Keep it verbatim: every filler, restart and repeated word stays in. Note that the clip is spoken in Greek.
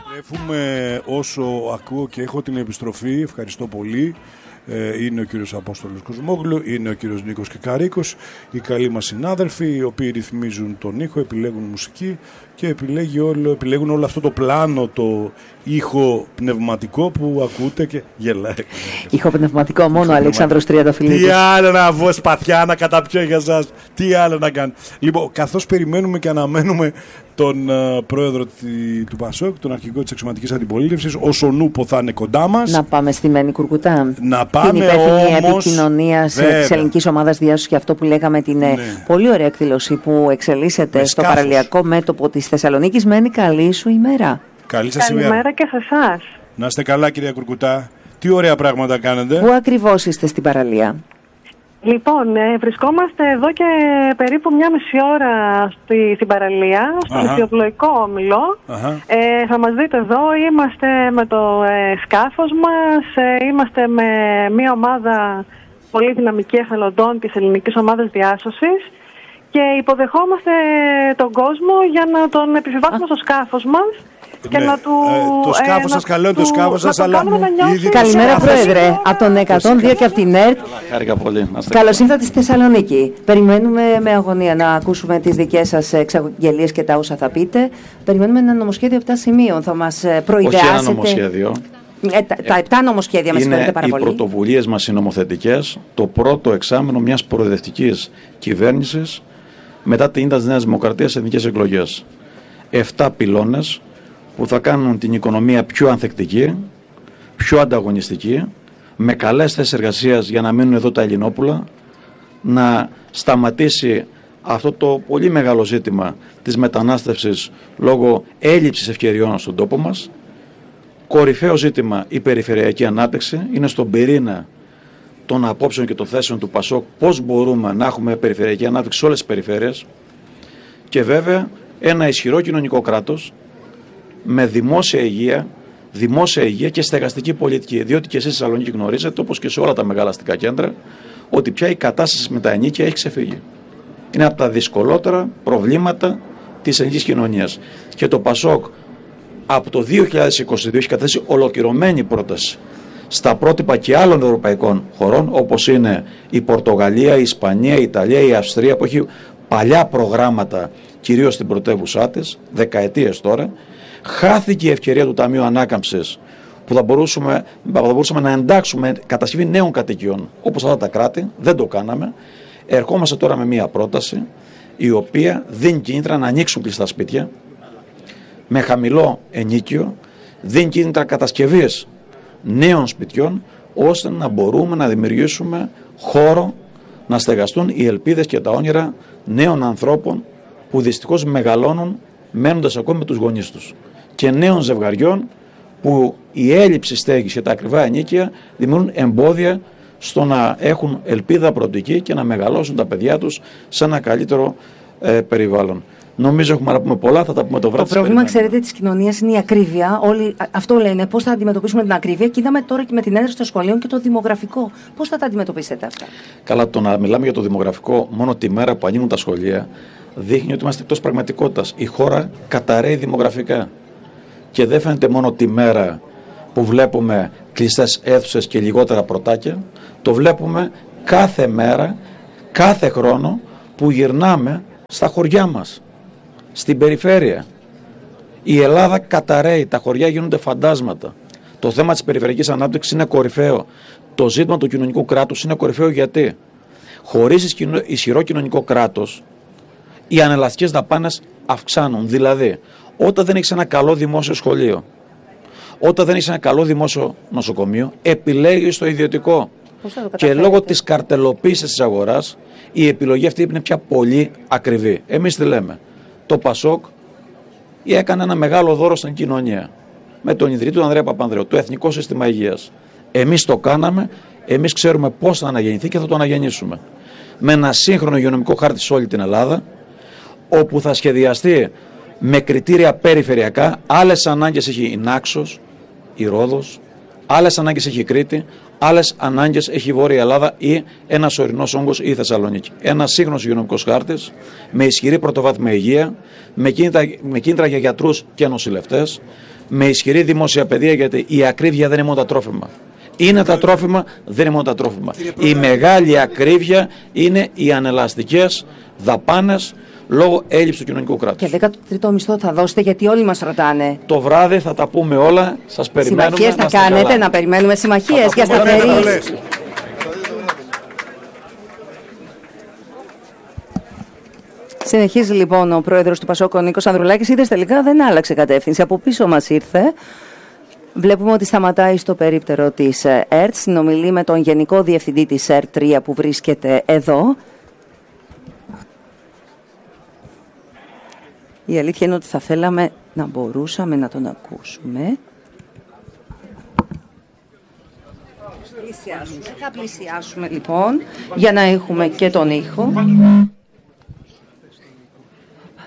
Επιστρέφουμε όσο ακούω και έχω την επιστροφή. Ευχαριστώ πολύ. Είναι ο κύριος Απόστολος Κοσμόγλου, είναι ο κύριος Νίκος Κεκαρίκος, οι καλοί μας συνάδελφοι, οι οποίοι ρυθμίζουν τον ήχο, επιλέγουν μουσική και επιλέγει όλο, επιλέγουν όλο αυτό το πλάνο, το ήχο πνευματικό που ακούτε και γελάει. Ήχο πνευματικό μόνο, Αλέξανδρος Τριανταφυλλίδης. Τι άλλο να βγω σπαθιά να καταπιώ για σας, τι άλλο να κάνω. Λοιπόν, καθώς περιμένουμε και αναμένουμε τον uh, πρόεδρο τη, του ΠΑΣΟΚ, τον αρχηγό της αξιωματικής αντιπολίτευσης, ο Σονούπο θα είναι κοντά μας. Να πάμε στη Μένη Κουρκουτά. Να πάμε την υπεύθυνη όμως... επικοινωνίας της ελληνικής ομάδας διάσωσης και αυτό που λέγαμε την ναι. πολύ ωραία εκδήλωση που εξελίσσεται με στο σκάφος. Παραλιακό μέτωπο της Θεσσαλονίκης. Μένη, καλή σου ημέρα. Καλή σας ημέρα. Καλημέρα και σε εσάς. Να είστε καλά, κυρία Κουρκουτά. Τι ωραία πράγματα κάνετε. Πού ακριβώς είστε στην παραλία? Λοιπόν, ε, βρισκόμαστε εδώ και περίπου μια μισή ώρα στη, στην παραλία, στο νησιοπλοϊκό όμιλο. Ε, θα μας δείτε εδώ, είμαστε με το ε, σκάφος μας, ε, είμαστε με μια ομάδα πολύ δυναμική εθελοντών της ελληνικής ομάδας διάσωσης και υποδεχόμαστε τον κόσμο για να τον επιβιβάσουμε στο σκάφος μας. Και ναι, να του, ε, το σκάφος ε, σας, καλό είναι το σκάφος σας, αλλά... Ήδη... Καλημέρα, Πρόεδρε, από τον εκατόν δύο και από την ΕΡΤ. Χάρηκα πολύ. Καλώς ήρθατε στη Θεσσαλονίκη. Περιμένουμε με αγωνία να ακούσουμε τις δικές σας εξαγγελίες και τα όσα θα πείτε. Περιμένουμε ένα νομοσχέδιο επτά σημείων. Θα μας προειδεάσετε... Όχι ένα νομοσχέδιο. Ε, τα, τα επτά νομοσχέδια, με συγχωρείτε πάρα πολύ. Είναι οι πρωτοβουλίες μας οι νομοθετικές, το πρώτο εξάμηνο μιας προοδευτικής κυβέρνησης μετά την ήττα της Νέας Δημοκρατίας σε εθνικές εκλογές. Εφτά πυλώνες που θα κάνουν την οικονομία πιο ανθεκτική, πιο ανταγωνιστική, με καλές θέσεις εργασίας για να μείνουν εδώ τα Ελληνόπουλα, να σταματήσει αυτό το πολύ μεγάλο ζήτημα της μετανάστευσης λόγω έλλειψης ευκαιριών στον τόπο μας. Κορυφαίο ζήτημα η περιφερειακή ανάπτυξη, είναι στον πυρήνα των απόψεων και των θέσεων του ΠΑΣΟΚ πώς μπορούμε να έχουμε περιφερειακή ανάπτυξη σε όλες τις περιφέρειες και βέβαια ένα ισχυρό κοινωνικό κράτος με δημόσια υγεία, δημόσια υγεία και στεγαστική πολιτική. Διότι και εσείς στη Θεσσαλονίκη γνωρίζετε, όπως και σε όλα τα μεγάλα αστικά κέντρα, ότι πια η κατάσταση με τα ενίκια έχει ξεφύγει. Είναι από τα δυσκολότερα προβλήματα της ελληνικής κοινωνίας. Και το ΠΑΣΟΚ από το δύο χιλιάδες είκοσι δύο έχει καταθέσει ολοκληρωμένη πρόταση στα πρότυπα και άλλων ευρωπαϊκών χωρών, όπως είναι η Πορτογαλία, η Ισπανία, η Ιταλία, η Αυστρία, που έχει παλιά προγράμματα, κυρίως στην πρωτεύουσά της, δεκαετίες τώρα. Χάθηκε η ευκαιρία του Ταμείου Ανάκαμψης που θα μπορούσαμε, θα μπορούσαμε να εντάξουμε κατασκευή νέων κατοικιών όπως αυτά τα κράτη. Δεν το κάναμε. Ερχόμαστε τώρα με μία πρόταση η οποία δίνει κίνητρα να ανοίξουν κλειστά σπίτια με χαμηλό ενίκιο, δίνει κίνητρα κατασκευής νέων σπιτιών ώστε να μπορούμε να δημιουργήσουμε χώρο να στεγαστούν οι ελπίδες και τα όνειρα νέων ανθρώπων που δυστυχώς μεγαλώνουν μένοντας ακόμη με τους γονείς τους και νέων ζευγαριών που η έλλειψη στέγης και τα ακριβά ενίκια δημιουργούν εμπόδια στο να έχουν ελπίδα προοπτική και να μεγαλώσουν τα παιδιά τους σε ένα καλύτερο ε, περιβάλλον. Νομίζω έχουμε να πούμε πολλά, θα τα πούμε το βράδυ. Το πρόβλημα, ξέρετε, της κοινωνίας είναι η ακρίβεια. Όλοι αυτό λένε, πώς θα αντιμετωπίσουμε την ακρίβεια. Και είδαμε τώρα και με την ένταση των σχολείων και το δημογραφικό. Πώς θα τα αντιμετωπίσετε αυτά? Καλά, το να μιλάμε για το δημογραφικό μόνο τη μέρα που ανοίγουν τα σχολεία δείχνει ότι είμαστε εκτός πραγματικότητας. Η χώρα καταρρέει δημογραφικά. Και δεν φαίνεται μόνο τη μέρα που βλέπουμε κλειστές αίθουσες και λιγότερα πρωτάκια. Το βλέπουμε κάθε μέρα, κάθε χρόνο που γυρνάμε στα χωριά μας, στην περιφέρεια. Η Ελλάδα καταρρέει, τα χωριά γίνονται φαντάσματα. Το θέμα της περιφερειακής ανάπτυξης είναι κορυφαίο. Το ζήτημα του κοινωνικού κράτους είναι κορυφαίο γιατί χωρίς ισχυρό κοινωνικό κράτος οι ανελαστικές δαπάνες αυξάνουν. Δηλαδή, όταν δεν έχεις ένα καλό δημόσιο σχολείο, όταν δεν έχεις ένα καλό δημόσιο νοσοκομείο, επιλέγεις το ιδιωτικό. Και λόγω της καρτελοποίησης της αγοράς, η επιλογή αυτή είναι πια πολύ ακριβή. Εμείς τι λέμε? Το ΠΑΣΟΚ έκανε ένα μεγάλο δώρο στην κοινωνία με τον ιδρυτή του Ανδρέα Παπανδρέου, το Εθνικό Σύστημα Υγείας. Εμείς το κάναμε, εμείς ξέρουμε πώς θα αναγεννηθεί και θα το αναγεννήσουμε. Με ένα σύγχρονο υγειονομικό χάρτη σε όλη την Ελλάδα, όπου θα σχεδιαστεί με κριτήρια περιφερειακά. Άλλες ανάγκες έχει η Νάξος, η Ρόδος, άλλες ανάγκες έχει η Κρήτη, άλλες ανάγκες έχει η Βόρεια Ελλάδα ή ένας ορεινός όγκος ή η Θεσσαλονίκη. Ένας σύγχρονος υγειονομικός χάρτης με ισχυρή πρωτοβάθμια υγεία, με κίνητρα, με κίνητρα για γιατρούς και νοσηλευτές, με ισχυρή δημόσια παιδεία, γιατί η ακρίβεια δεν είναι μόνο τα τρόφιμα. Είναι τα τρόφιμα, δεν είναι μόνο τα τρόφιμα. Η μεγάλη ακρίβεια είναι οι ανελαστικές δαπάνες λόγω έλλειψης του κοινωνικού κράτους. Και δέκατο τρίτο μισθό θα δώσετε, γιατί όλοι μας ρωτάνε. Το βράδυ θα τα πούμε όλα. Σας περιμένουμε. Συμμαχίες θα κάνετε, να περιμένουμε συμμαχίες για σταθερή. Συνεχίζει λοιπόν ο πρόεδρος του Πασόκ, ο Νίκος Ανδρουλάκης. Είδες, τελικά δεν άλλαξε κατεύθυνση. Από πίσω μας ήρθε. Βλέπουμε ότι σταματάει στο περίπτερο της ΕΡΤ. Συνομιλεί με τον Γενικό Διευθυντή της ΕΡΤ τρία που βρίσκεται εδώ. Η αλήθεια είναι ότι θα θέλαμε να μπορούσαμε να τον ακούσουμε. Πλησιάσουμε. Θα πλησιάσουμε λοιπόν για να έχουμε και τον ήχο.